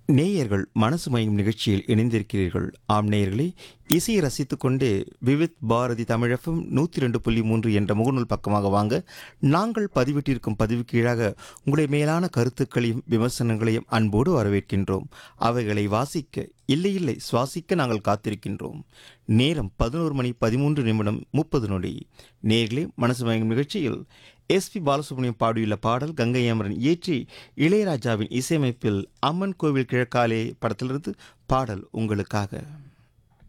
நேயர்கள் மனசு மயங்கும் நிகழ்ச்சியில் இணைந்திருக்கிறீர்கள். ஆம் நேயர்களே, இசையை ரசித்துக் கொண்டே விவித் பாரதி தமிழகம் 102.3 என்ற முகநூல் பக்கமாக வாங்க. நாங்கள் பதிவிட்டிருக்கும் பதிவு கீழாக உங்களுடைய மேலான கருத்துக்களையும் விமர்சனங்களையும் அன்போடு வரவேற்கின்றோம். அவைகளை வாசிக்க இல்லை இல்லை சுவாசிக்க நாங்கள் காத்திருக்கின்றோம். நேரம் 11 மணி 13 நிமிடம் 30 நொடி. நேயர்களே, மனசு மயங்கும் நிகழ்ச்சியில் எஸ்பி பாலசுப்ரமணியம் பாடியுள்ள பாடல் கங்கை அமரன் இயற்றி இளையராஜாவின் இசையமைப்பில் அம்மன் கோவில் கிழக்காலே படத்திலிருந்து பாடல் உங்களுக்காக.